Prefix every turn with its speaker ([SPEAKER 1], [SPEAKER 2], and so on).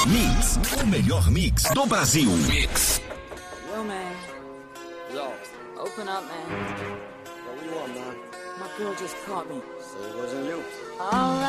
[SPEAKER 1] Mix, o melhor mix do Brasil. Mix.
[SPEAKER 2] Yo, man.
[SPEAKER 3] Yo.
[SPEAKER 2] Open up, man.
[SPEAKER 3] What do you want, man?
[SPEAKER 2] My girl just caught me.
[SPEAKER 3] So it wasn't you.
[SPEAKER 2] All right.